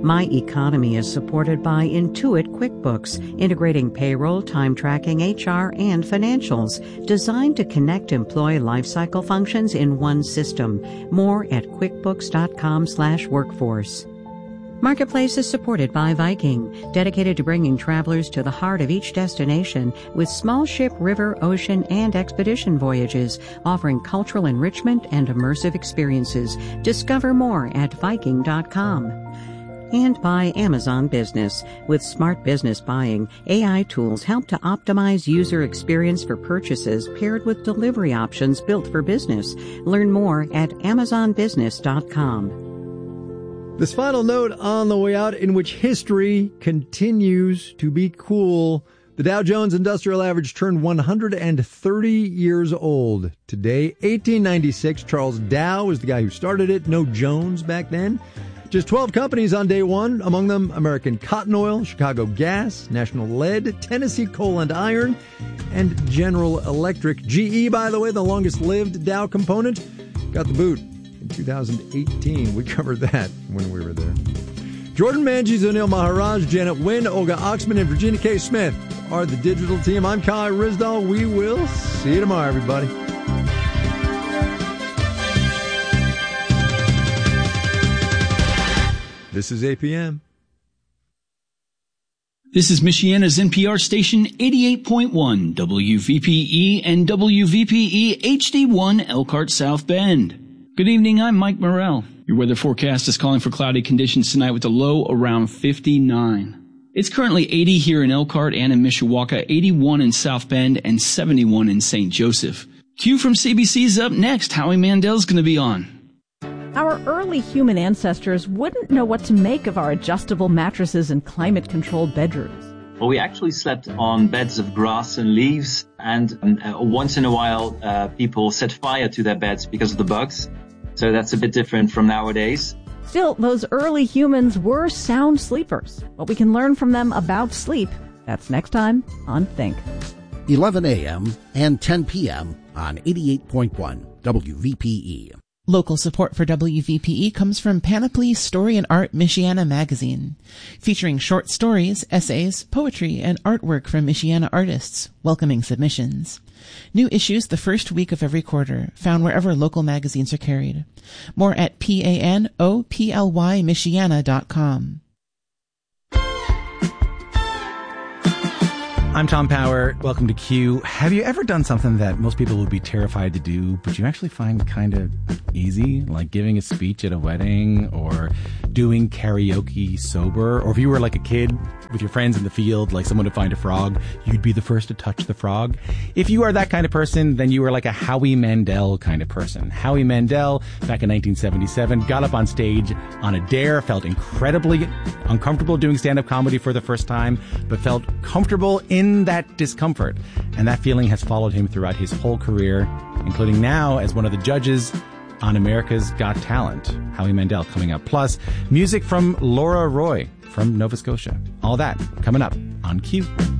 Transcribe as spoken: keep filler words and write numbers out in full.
My Economy is supported by Intuit QuickBooks, integrating payroll, time tracking, H R, and financials, designed to connect employee lifecycle functions in one system. More at quickbooks.com slash workforce. Marketplace is supported by Viking, dedicated to bringing travelers to the heart of each destination with small ship, river, ocean, and expedition voyages, offering cultural enrichment and immersive experiences. Discover more at viking dot com. And by Amazon Business. With smart business buying, A I tools help to optimize user experience for purchases paired with delivery options built for business. Learn more at amazon business dot com. This final note on the way out, in which history continues to be cool. The Dow Jones Industrial Average turned one hundred thirty years old today. eighteen ninety-six, Charles Dow is the guy who started it. No Jones back then. Just twelve companies on day one, among them American Cotton Oil, Chicago Gas, National Lead, Tennessee Coal and Iron, and General Electric. G E, by the way, the longest-lived Dow component, got the boot in two thousand eighteen. We covered that when we were there. Jordan Manges, Anil Maharaj, Janet Wynn, Olga Oxman, and Virginia K. Smith are the digital team. I'm Kai Rizdal. We will see you tomorrow, everybody. This is A P M. This is Michiana's N P R station, eighty-eight point one W V P E and W V P E H D one Elkhart South Bend. Good evening, I'm Mike Morrell. Your weather forecast is calling for cloudy conditions tonight with a low around fifty-nine. It's currently eighty here in Elkhart and in Mishawaka, eighty-one in South Bend, and seventy-one in Saint Joseph. Q from C B C's up next. Howie Mandel's going to be on. Our early human ancestors wouldn't know what to make of our adjustable mattresses and climate-controlled bedrooms. Well, we actually slept on beds of grass and leaves, and uh, once in a while uh, people set fire to their beds because of the bugs. So that's a bit different from nowadays. Still, those early humans were sound sleepers. What we can learn from them about sleep, that's next time on Think. eleven a.m. and ten p.m. on eighty-eight point one W V P E. Local support for W V P E comes from Panoply Story and Art Michiana magazine, featuring short stories, essays, poetry, and artwork from Michiana artists, welcoming submissions. New issues the first week of every quarter, found wherever local magazines are carried. More at P A N O P L Y Michiana dot com. I'm Tom Power. Welcome to Q. Have you ever done something that most people would be terrified to do, but you actually find kind of easy, like giving a speech at a wedding or doing karaoke sober? Or if you were like a kid with your friends in the field, like someone would find a frog, you'd be the first to touch the frog. If you are that kind of person, then you are like a Howie Mandel kind of person. Howie Mandel, back in nineteen seventy-seven, got up on stage on a dare, felt incredibly uncomfortable doing stand-up comedy for the first time, but felt comfortable in In that discomfort. And that feeling has followed him throughout his whole career, including now as one of the judges on America's Got Talent. Howie Mandel coming up. Plus, music from Laura Roy from Nova Scotia. All that coming up on Q.